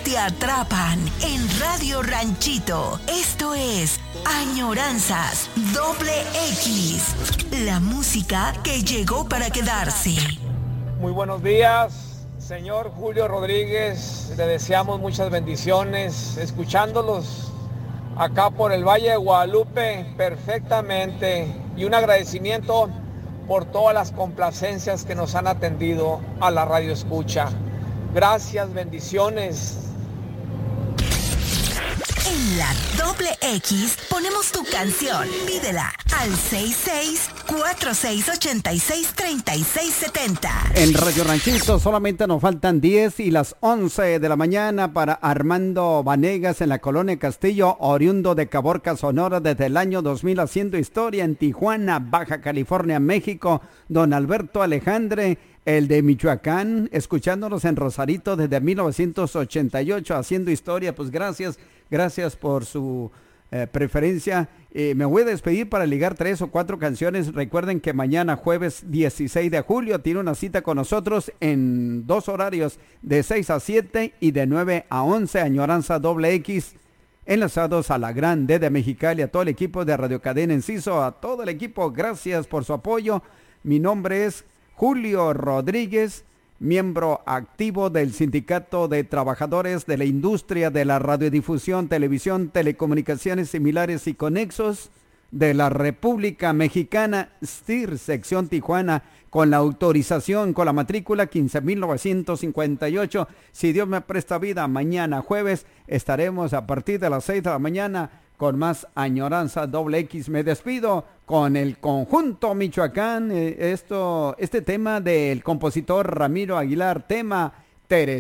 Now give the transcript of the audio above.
te atrapan en Radio Ranchito. Esto es Añoranzas X, la música que llegó para quedarse. Muy buenos días, señor Julio Rodríguez. Le deseamos muchas bendiciones, escuchándolos acá por el Valle de Guadalupe perfectamente. Y un agradecimiento por todas las complacencias que nos han atendido a la radio escucha. Gracias, bendiciones. En la X ponemos tu canción. Pídela al 66-4686-3670. En Radio Ranchito solamente nos faltan 10 y las 11 de la mañana para Armando Vanegas en la Colonia Castillo, oriundo de Caborca, Sonora, desde el año 2000 haciendo historia en Tijuana, Baja California, México. Don Alberto Alejandre, el de Michoacán, escuchándonos en Rosarito desde 1988 haciendo historia. Pues gracias por su preferencia. Me voy a despedir para ligar 3 o 4 canciones. Recuerden que mañana jueves 16 de julio tiene una cita con nosotros en 2 horarios, de 6 a 7 y de 9 a 11, Añoranza X, enlazados a la Gran D de Mexicali, a todo el equipo de Radio Cadena Enciso, a todo el equipo, gracias por su apoyo. Mi nombre es Julio Rodríguez, miembro activo del Sindicato de Trabajadores de la Industria de la Radiodifusión, Televisión, Telecomunicaciones Similares y Conexos de la República Mexicana, STIR, sección Tijuana, con la autorización, con la matrícula 15,958. Si Dios me presta vida, mañana jueves estaremos a partir de las 6 de la mañana con más Añoranza X. Me despido con el conjunto Michoacán, este tema del compositor Ramiro Aguilar, tema Teresa.